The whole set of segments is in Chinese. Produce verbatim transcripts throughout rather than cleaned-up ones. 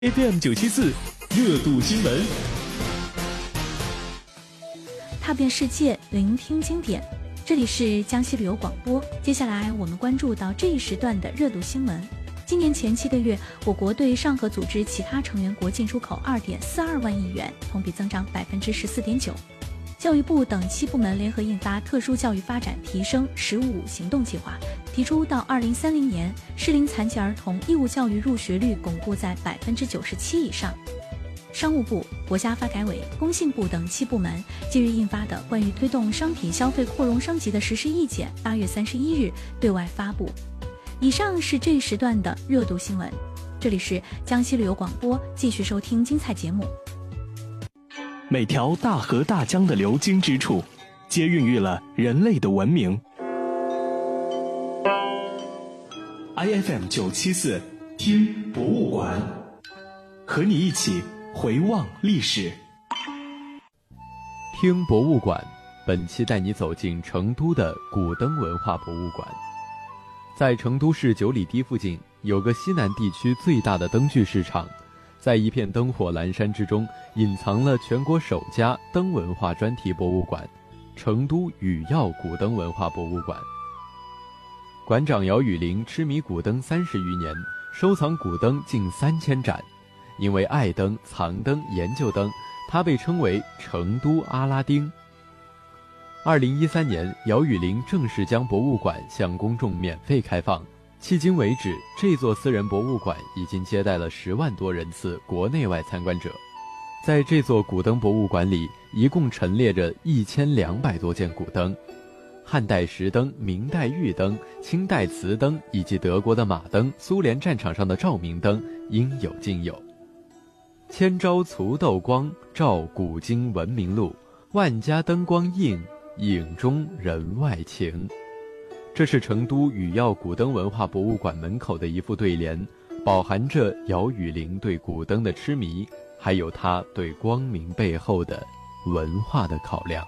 A F M 九七四热度新闻， 踏遍世界，聆听经典。这里是江西旅游广播。接下来我们关注到这一时段的热度新闻。今年前七个月，我国对上合组织其他成员国进出口二点四二万亿元，同比增长百分之十四点九。教育部等七部门联合印发《特殊教育发展提升“十五五”行动计划》，提出到二零三零年，适龄残疾儿童义务教育入学率巩固在百分之九十七以上。商务部、国家发改委、工信部等七部门近日印发的关于推动商品消费扩容升级的实施意见，八月三十一日对外发布。以上是这一时段的热度新闻，这里是江西旅游广播，继续收听精彩节目。 每条大河大江的流经之处，皆孕育了人类的文明。I F M 九七四听博物馆，和你一起回望历史。 听博物馆，本期带你走进成都的古灯文化博物馆。在成都市九里堤附近，有个西南地区最大的灯具市场，在一片灯火阑珊之中，隐藏了全国首家灯文化专题博物馆——成都宇耀古灯文化博物馆。馆长姚雨林痴迷古灯三十余年，收藏古灯近三千盏。因为爱灯、藏灯、研究灯，他被称为成都阿拉丁。二零一三年，姚雨林正式将博物馆向公众免费开放。迄今为止，这座私人博物馆已经接待了十万多人次国内外参观者。在这座古灯博物馆里，一共陈列着一千两百多件古灯，汉代石灯、明代玉灯、清代瓷灯，以及德国的马灯、苏联战场上的照明灯，应有尽有。千朝蹙斗光，照古今文明路；万家灯光映，影中人外情。这是成都宇耀古灯文化博物馆门口的一副对联，饱含着姚雨林对古灯的痴迷，还有他对光明背后的文化的考量。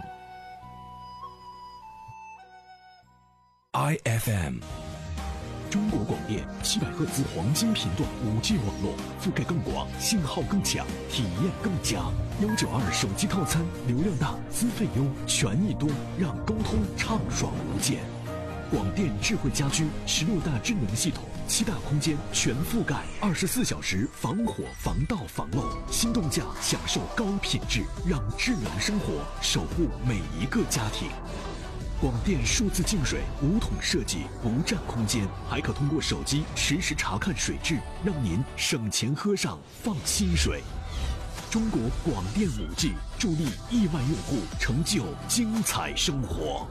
I F M， 中国广电七百赫兹黄金频段 五 G 网络，覆盖更广，信号更强，体验更佳。幺九二手机套餐，流量大，资费优，权益多，让沟通畅爽无间。广电智慧家居，十六大智能系统，七大空间全覆盖，二十四小时防火、防盗、防漏。心动价享受高品质，让智能生活守护每一个家庭。广电数字净水无桶设计，不占空间，还可通过手机实时查看水质，让您省钱喝上放心水。中国广电 五 G 助力亿万用户成就精彩生活。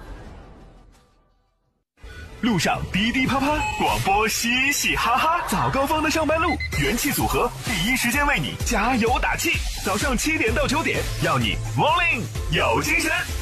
路上滴滴啪啪，广播嘻嘻哈哈，早高峰的上班路，元气组合第一时间为你加油打气。早上七点到九点，让你 morning 有精神。